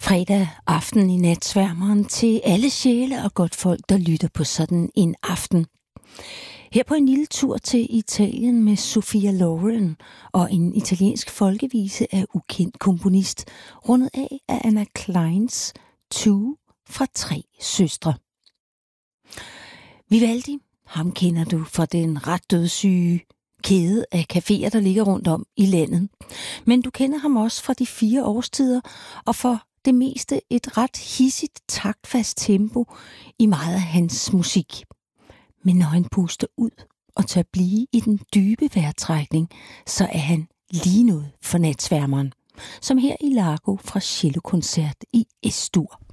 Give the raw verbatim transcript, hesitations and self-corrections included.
Fredag aften i Natsværmeren til alle sjæle og godt folk, der lytter på sådan en aften. Her på en lille tur til Italien med Sophia Loren og en italiensk folkevise af ukendt komponist, rundet af af Anna Kleins To fra Tre Søstre. Vivaldi, ham kender du fra den ret dødssyge kæde af caféer, der ligger rundt om i landet. Men du kender ham også fra de fire årstider og for det meste et ret hissigt, taktfast tempo i meget af hans musik. Men når han puster ud og tør blive i den dybe vejrtrækning, så er han lige noget for Natsværmeren. Som her i Largo fra cellokoncert i Es-dur.